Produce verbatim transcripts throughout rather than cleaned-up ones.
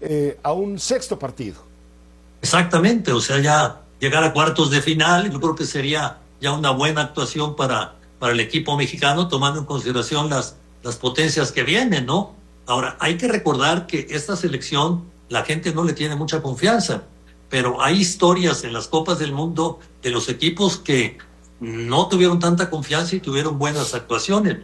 eh, a un sexto partido. Exactamente, o sea, ya llegar a cuartos de final, yo creo que sería ya una buena actuación para, para el equipo mexicano, tomando en consideración las, las potencias que vienen, ¿no? Ahora, hay que recordar que esta selección, la gente no le tiene mucha confianza, pero hay historias en las Copas del Mundo de los equipos que no tuvieron tanta confianza y tuvieron buenas actuaciones.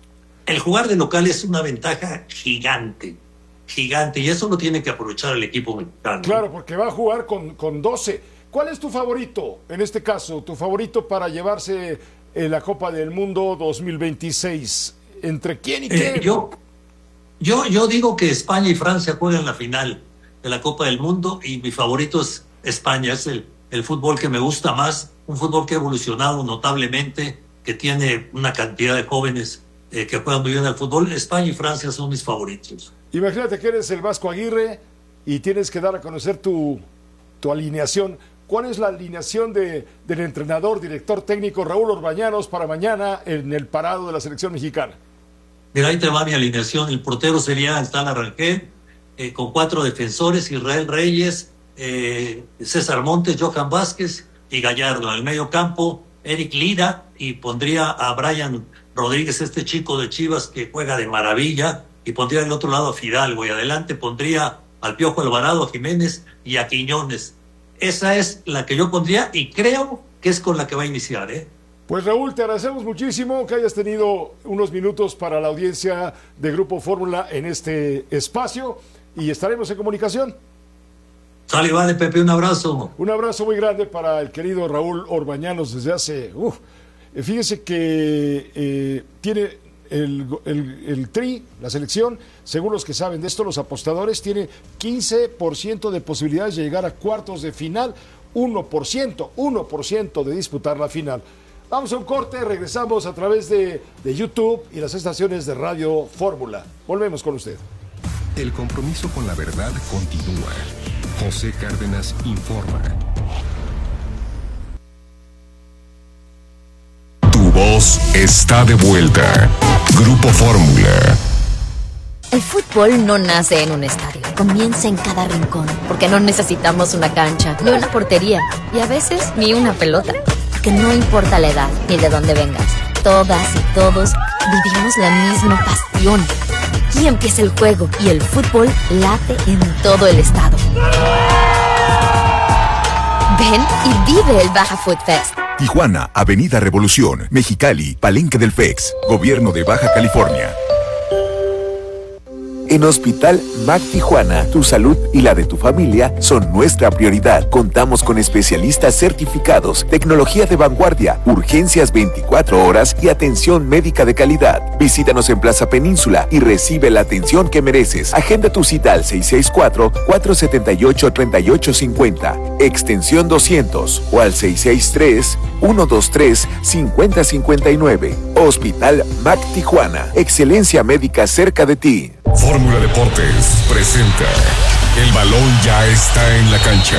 El jugar de local es una ventaja gigante, gigante, y eso lo tiene que aprovechar el equipo mexicano. Claro, porque va a jugar con, con doce. ¿Cuál es tu favorito, en este caso, tu favorito para llevarse eh, la Copa del Mundo dos mil veintiséis? ¿Entre quién y quién? Eh, yo, yo, yo digo que España y Francia juegan la final de la Copa del Mundo y mi favorito es España, es el, el fútbol que me gusta más, un fútbol que ha evolucionado notablemente, que tiene una cantidad de jóvenes eh, que juegan muy bien al fútbol. España y Francia son mis favoritos. Imagínate que eres el Vasco Aguirre y tienes que dar a conocer tu, tu alineación. ¿Cuál es la alineación de, del entrenador, director técnico Raúl Orbañanos para mañana en el parado de la selección mexicana? Mira, ahí te va mi alineación. El portero sería el Tala Rangel, eh, con cuatro defensores, Israel Reyes, eh, César Montes, Johan Vázquez y Gallardo. En el medio campo, Eric Lira, y pondría a Brian Rodríguez, este chico de Chivas que juega de maravilla, y pondría del otro lado a Fidalgo, y adelante pondría al Piojo Alvarado, a Jiménez y a Quiñones. Esa es la que yo pondría y creo que es con la que va a iniciar, ¿eh? Pues Raúl, te agradecemos muchísimo que hayas tenido unos minutos para la audiencia de Grupo Fórmula en este espacio y estaremos en comunicación. Sale, vale, Pepe, un abrazo. Un abrazo muy grande para el querido Raúl Orbañanos desde hace... Uf, fíjese que eh, tiene el, el, el Tri, la selección, según los que saben de esto, los apostadores, tiene quince por ciento de posibilidades de llegar a cuartos de final, uno por ciento, uno por ciento de disputar la final. Vamos a un corte, regresamos a través de, de YouTube y las estaciones de Radio Fórmula. Volvemos con usted. El compromiso con la verdad continúa. José Cárdenas informa. Tu voz está de vuelta. Grupo Fórmula. El fútbol no nace en un estadio, comienza en cada rincón, porque no necesitamos una cancha, ni una portería, y a veces ni una pelota. Que no importa la edad ni de dónde vengas, todas y todos vivimos la misma pasión. Aquí empieza el juego y el fútbol late en todo el estado. Ven y vive el Baja Food Fest. Tijuana, Avenida Revolución, Mexicali, Palenque del F E X, Gobierno de Baja California. En Hospital Mac Tijuana, tu salud y la de tu familia son nuestra prioridad. Contamos con especialistas certificados, tecnología de vanguardia, urgencias veinticuatro horas y atención médica de calidad. Visítanos en Plaza Península y recibe la atención que mereces. Agenda tu cita al seis seis cuatro, cuatro siete ocho, tres ocho cinco cero, extensión doscientos o al seis seis tres, uno dos tres, cinco cero cinco nueve. Hospital Mac Tijuana, excelencia médica cerca de ti. Fórmula Deportes presenta El balón ya está en la cancha.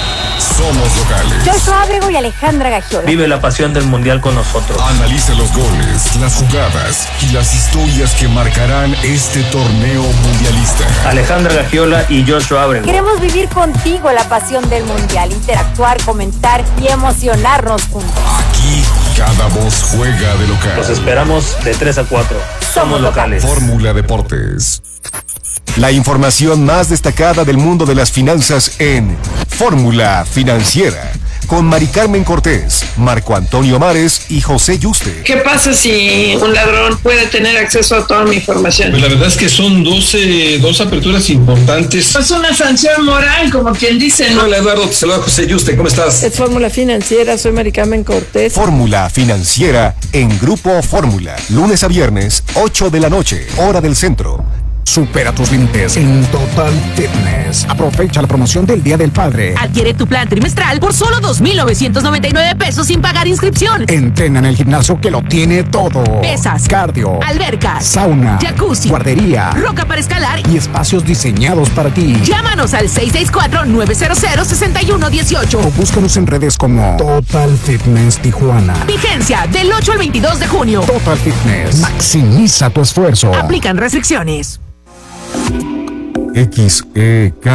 Somos locales. Joshua Ábrego y Alejandra Gagiola. Vive la pasión del mundial con nosotros. Analiza los goles, las jugadas y las historias que marcarán este torneo mundialista. Alejandra Gagiola y Joshua Ábrego. Queremos vivir contigo la pasión del mundial, interactuar, comentar y emocionarnos juntos. Aquí cada voz juega de local. Los esperamos de tres a cuatro. Somos locales. Fórmula Deportes. La información más destacada del mundo de las finanzas en Fórmula Financiera, con Mari Carmen Cortés, Marco Antonio Mares y José Yuste. ¿Qué pasa si un ladrón puede tener acceso a toda mi información? Pues la verdad es que son doce, dos aperturas importantes. Es una sanción moral, como quien dice, ¿no? Hola Eduardo, te saluda José Yuste, ¿cómo estás? Es Fórmula Financiera, soy Mari Carmen Cortés. Fórmula Financiera en Grupo Fórmula, lunes a viernes, ocho de la noche, hora del centro. Supera tus límites en Total Fitness. Aprovecha la promoción del Día del Padre. Adquiere tu plan trimestral por solo dos mil novecientos noventa y nueve pesos sin pagar inscripción. Entrena en el gimnasio que lo tiene todo. Pesas, cardio, albercas, sauna, jacuzzi, guardería, roca para escalar y espacios diseñados para ti. Llámanos al seis seis cuatro, nueve cero cero, seis uno uno ocho o búscanos en redes como Total Fitness Tijuana. Vigencia del ocho al veintidós de junio. Total Fitness. Maximiza tu esfuerzo. Aplican restricciones. X E K